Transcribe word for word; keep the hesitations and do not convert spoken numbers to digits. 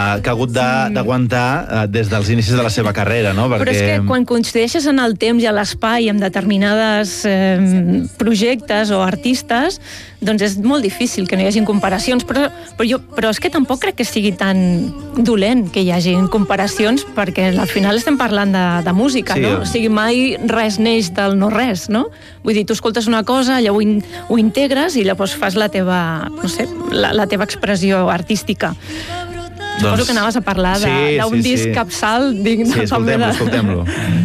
que ha hagut d'aguantar des dels inicis de la seva carrera, no? Perquè... Però és que quan coincideixes en el temps i a l'espai amb determinades eh, projectes o artistes, doncs és molt difícil que no hi hagi comparacions, però, però, jo, però és que tampoc crec que sigui tan dolent que hi hagi comparacions, perquè al final estem parlant de, de música, sí, no? O sigui, mai res neix del no-res, no? Vull dir, tu escoltes una cosa, allò ho, in, ho integres i llavors fas la teva, no sé, la, la teva expressió artística. Suposo que anaves a parlar d'un sí, sí, disc sí. capçal digne. Sí, escoltem-lo, escoltem-lo.